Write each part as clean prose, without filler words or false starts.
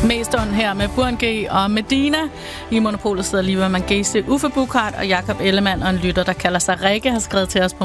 Mest ond her med Burhan G og Medina. I Monopolet sidder lige man Gæse, Uffe Buchhardt og Jakob Ellemann, og en lytter, der kalder sig Rikke, har skrevet til os på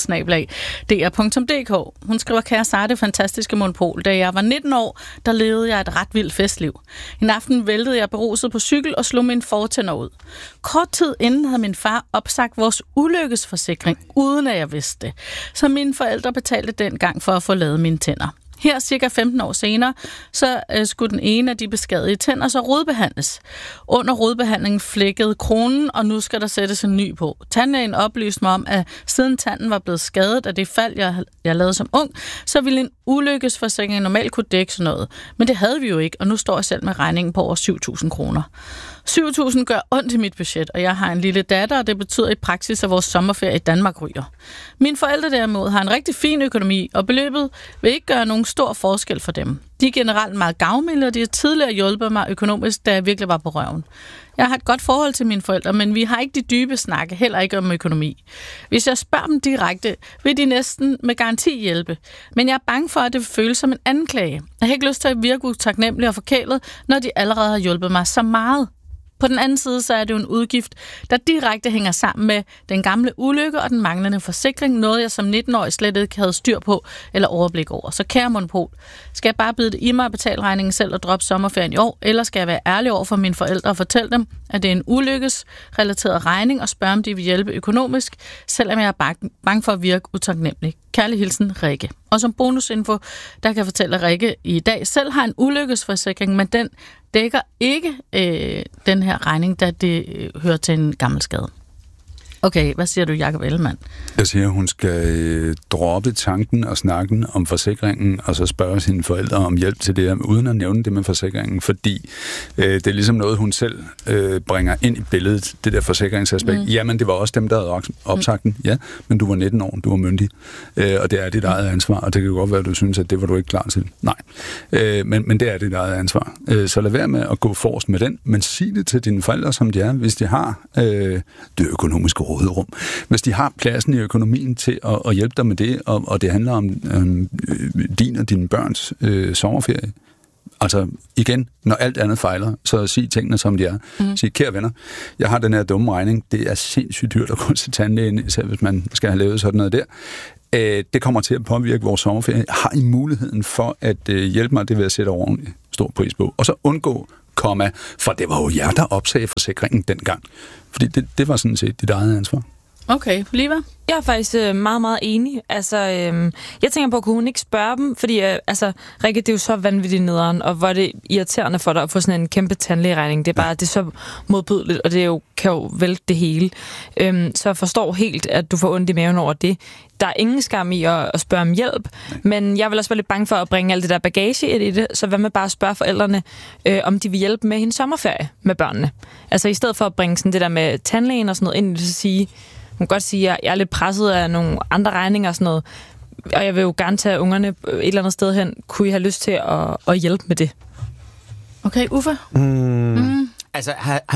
monopolet@dr.dk. Hun skriver: kære Sara, det fantastiske Monopol. Da jeg var 19 år, der levede jeg et ret vildt festliv. En aften væltede jeg beruset på cykel og slog min fortænder ud. Kort tid inden havde min far opsagt vores ulykkesforsikring, uden at jeg vidste det. Så mine forældre betalte dengang for at få lavet mine tænder. Her cirka 15 år senere, så skulle den ene af de beskadigede tænder så rodbehandles. Under rodbehandlingen flækkede kronen, og nu skal der sættes en ny på. Tandlægen oplyste mig om, at siden tanden var blevet skadet af det fald, jeg lavede som ung, så ville en ulykkesforsikring normalt kunne dække sådan noget. Men det havde vi jo ikke, og nu står jeg selv med regningen på over 7.000 kroner. 7.000 gør ondt i mit budget, og jeg har en lille datter, og det betyder i praksis, at vores sommerferie i Danmark ryger. Mine forældre derimod har en rigtig fin økonomi, og beløbet vil ikke gøre nogen stor forskel for dem. De er generelt meget gavmilde, og de har tidligere hjulpet mig økonomisk, da jeg virkelig var på røven. Jeg har et godt forhold til mine forældre, men vi har ikke de dybe snakke, heller ikke om økonomi. Hvis jeg spørger dem direkte, vil de næsten med garanti hjælpe. Men jeg er bange for, at det vil føles som en anklage. Jeg har ikke lyst til at virke utaknemmelig og forkælet, når de allerede har hjulpet mig så meget. På den anden side, så er det jo en udgift, der direkte hænger sammen med den gamle ulykke og den manglende forsikring, noget jeg som 19-årig slet ikke havde styr på eller overblik over. Så kære Monopol, skal jeg bare bide det i mig og betale regningen selv og droppe sommerferien i år, eller skal jeg være ærlig over for mine forældre og fortælle dem, at det er en ulykkesrelateret regning og spørge, om de vil hjælpe økonomisk, selvom jeg er bange for at virke utaknemmelig. Kærlig hilsen, Rikke. Og som bonusinfo, der kan jeg fortælle, at Rikke i dag selv har en ulykkesforsikring, men den dækker ikke den her regning, da det hører til en gammel skade. Okay, hvad siger du, Jakob Ellemann? Jeg siger, at hun skal droppe tanken og snakken om forsikringen, og så spørge sine forældre om hjælp til det, uden at nævne det med forsikringen, fordi det er ligesom noget, hun selv bringer ind i billedet, det der forsikringsaspekt. Jamen, det var også dem, der havde opsagt den. Ja, men du var 19 år, du var myndig, og det er dit eget ansvar, og det kan godt være, at du synes, at det var du ikke klar til. Nej, men det er dit eget ansvar. Så lad være med at gå forrest med den, men sig det til dine forældre, som de er, hvis de har det økonomiske råderum. Hvis de har pladsen i økonomien til at hjælpe dig med det, og det handler om din og dine børns sommerferie. Altså igen, når alt andet fejler, så sig tingene, som de er. Sig, kære venner, jeg har den her dumme regning. Det er sindssygt dyrt at gå til tandlægen, især hvis man skal have lavet sådan noget der. Det kommer til at påvirke vores sommerferie. Har I muligheden for at hjælpe mig? Det vil jeg sætte ordentligt stor pris på. Og så undgå for det var jo jer, der opsagde forsikringen dengang. Fordi det var sådan set dit eget ansvar. Okay, Liva? Jeg er faktisk meget, meget enig. Altså, jeg tænker på, kunne hun ikke spørge dem? Fordi, Rikke, det er jo så vanvittigt nederen, og hvor er det irriterende for dig at få sådan en kæmpe tandlægeregning. Det er bare, det er så modbydeligt, og det kan jo vælte det hele. Så jeg forstår helt, at du får ondt i maven over det. Der er ingen skam i at spørge om hjælp, men jeg vil også være lidt bange for at bringe alt det der bagage ind i det, så hvad med bare at spørge forældrene, om de vil hjælpe med hendes sommerferie med børnene. Altså i stedet for at bringe sådan det der med tandlægen og sådan noget ind, så sige, hun kan godt sige, at jeg er lidt presset af nogle andre regninger og sådan noget, og jeg vil jo gerne tage ungerne et eller andet sted hen. Kunne I have lyst til at hjælpe med det? Okay, Uffe? Altså,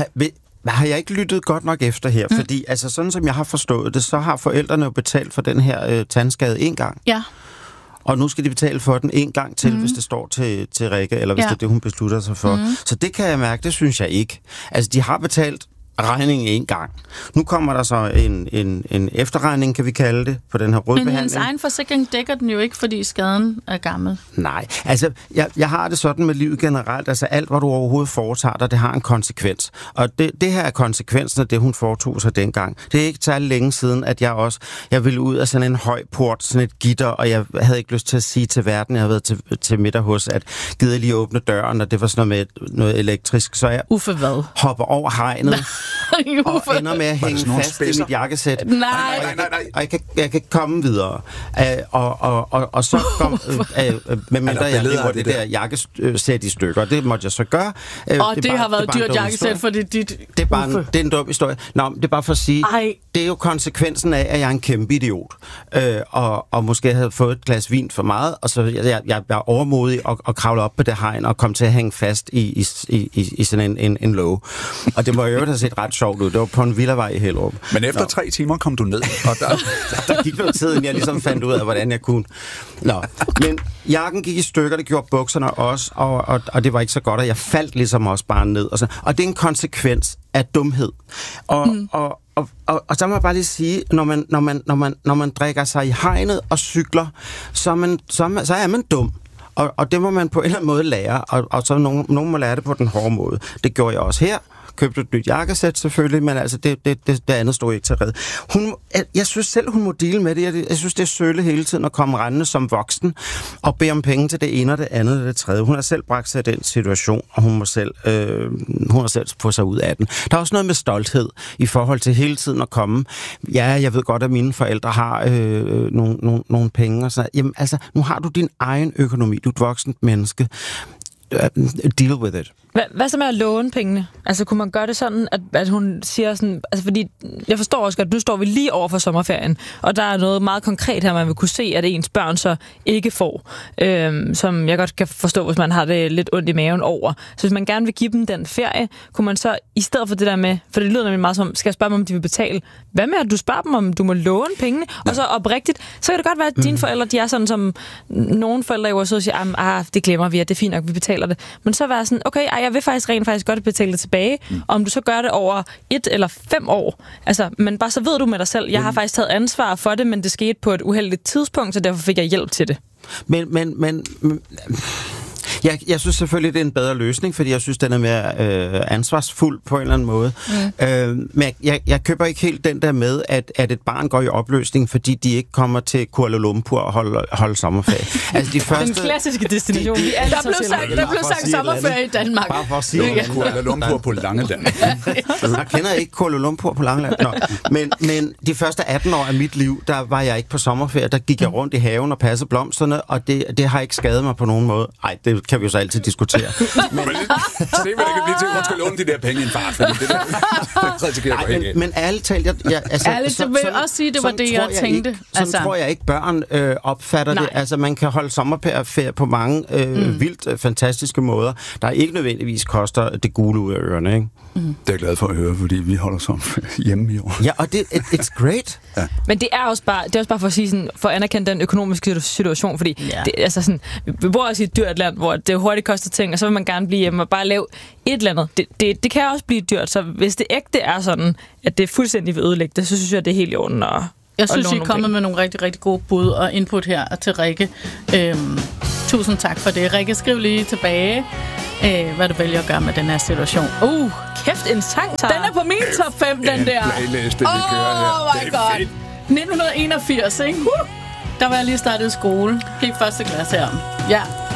har jeg ikke lyttet godt nok efter her? Fordi altså, sådan som jeg har forstået det, så har forældrene jo betalt for den her tandskade en gang. Ja. Og nu skal de betale for den en gang til, hvis det står til Rikke, eller hvis det er det, hun beslutter sig for. Så det kan jeg mærke, det synes jeg ikke. Altså, de har betalt regningen en gang. Nu kommer der så en efterregning, kan vi kalde det, på den her rodbehandling. Men hendes egen forsikring dækker den jo ikke, fordi skaden er gammel. Nej, altså jeg har det sådan med livet generelt, altså alt, hvad du overhovedet foretager dig, det har en konsekvens. Og det her er konsekvensen af det, hun foretog sig dengang. Det er ikke særlig længe siden, at jeg ville ud af sådan en høj port, sådan et gitter, og jeg havde ikke lyst til at sige til verden, jeg havde været til middag hos, at gider lige åbne døren, og det var sådan noget med noget elektrisk, så jeg hopper over hegnet. Og ender med at hænge fast i mit jakkesæt. Nej. Og jeg kan komme videre. Og så kom... medmindre jeg river det der jakkesæt i stykker. Det måtte jeg så gøre. Og det har været et dyrt jakkesæt, fordi dit... Det er en dum historie. Nå, det er bare for at sige... det er jo konsekvensen af, at jeg er en kæmpe idiot. Og måske havde fået et glas vin for meget, og så jeg var overmodig og kravle op på det hegn og kom til at hænge fast i sådan en låge. Og det må jo have set ret sjovt ud. Det var på en villavej i Hellerup. Men efter 3 timer kom du ned, og der gik noget tid, inden jeg ligesom fandt ud af, hvordan jeg kunne. Men jakken gik i stykker, det gjorde bukserne også, og det var ikke så godt, og jeg faldt ligesom også bare ned. Og det er en konsekvens af dumhed. Og så må jeg bare lige sige, når man drikker sig i hegnet og cykler, så er man dum. Og det må man på en eller anden måde lære, og så nogen må lære det på den hårde måde. Det gjorde jeg også her. Købte et nyt jakkesæt selvfølgelig, men altså det andet stod ikke til red. Jeg synes selv, hun må deale med det. Jeg synes, det er sølle hele tiden at komme rendende som voksen og bede om penge til det ene og det andet og det tredje. Hun har selv bragt sig i den situation, og hun må selv få sig ud af den. Der er også noget med stolthed i forhold til hele tiden at komme. Ja, jeg ved godt, at mine forældre har nogle penge og sådan. Jamen altså, nu har du din egen økonomi. Du er et voksent menneske. Deal with it. Hvad så med at låne pengene? Altså, kunne man gøre det sådan, at hun siger sådan... Altså, fordi jeg forstår også godt, at nu står vi lige over for sommerferien, og der er noget meget konkret her, man vil kunne se, at ens børn så ikke får, som jeg godt kan forstå, hvis man har det lidt ondt i maven over. Så hvis man gerne vil give dem den ferie, kunne man så, i stedet for det der med... For det lyder nemlig meget som, skal jeg spørge dem, om de vil betale? Hvad med, at du spørger dem, om du må låne pengene? Ja. Og så oprigtigt, så kan det godt være, at dine forældre, de er sådan som... Nogle forældre i USA siger, det glemmer vi, at det er fint nok, vi betaler det. Men så være sådan, okay, jeg vil rent faktisk godt betale det tilbage. Om du så gør det over 1 eller 5 år. Altså, men bare så ved du med dig selv, jeg har faktisk taget ansvar for det, men det skete på et uheldigt tidspunkt, så derfor fik jeg hjælp til det. Men jeg synes selvfølgelig, det er en bedre løsning, fordi jeg synes, den er mere ansvarsfuld på en eller anden måde. Men jeg køber ikke helt den der med, at et barn går i opløsning, fordi de ikke kommer til Kuala Lumpur og holde sommerferie. Altså, de første, den klassiske destination. Der blev sagt sommerferie i Danmark. Bare for at sige Kuala Lumpur på Langeland. Jeg kender ikke Kuala Lumpur på Langeland. Men de første 18 år af mit liv, der var jeg ikke på sommerferie. Der gik jeg rundt i haven og passede blomsterne, og det har ikke skadet mig på nogen måde. Ej, det kan vi jo så altid diskutere. Se, hvad der kan blive til, at hun skal låne de der penge i en fart, fordi det der men ærligt talt, ærligt, så vil jeg også sige, det var det, jeg tænkte. Sådan tror jeg ikke, børn opfatter det. Altså, man kan holde sommerferie på mange vildt fantastiske måder, der ikke nødvendigvis koster det gule ud af ørerne, ikke? Det er jeg glad for at høre, fordi vi holder sommerferie hjemme i år. Ja, og it's great. Ja. Men det er også bare for at sige sådan, for at anerkende den økonomiske situation, fordi det, altså sådan, vi bor også i et dyrt land, hvor det hurtigt koster ting, og så vil man gerne blive hjemme og bare lave et eller andet. Det kan også blive dyrt, så hvis det ægte er sådan, at det er fuldstændig vil ødelægge det, så synes jeg, det er helt i orden. Jeg synes, I er kommet med nogle rigtig, rigtig gode bud og input her til Rikke. Tusind tak for det. Rikke, skriv lige tilbage, hvad du vælger at gøre med den her situation. Kæft, en sang, Den er på min top 5, den der. Playliste, vi kører her. Oh my god. 1981, ikke? Der var jeg lige startet i skole. Helt første klasse her. Ja.